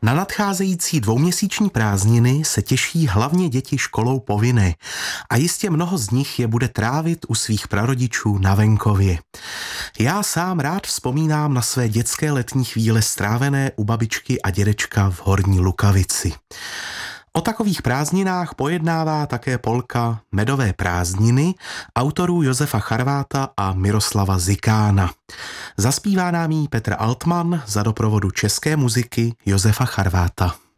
Na nadcházející dvouměsíční prázdniny se těší hlavně děti školou povinné a jistě mnoho z nich je bude trávit u svých prarodičů na venkově. Já sám rád vzpomínám na své dětské letní chvíle strávené u babičky a dědečka v Horní Lukavici. O takových prázdninách pojednává také polka Medové prázdniny autorů Josefa Charváta a Miroslava Zikána. Zaspívá nám jí Petr Altman za doprovodu české muziky Josefa Charváta.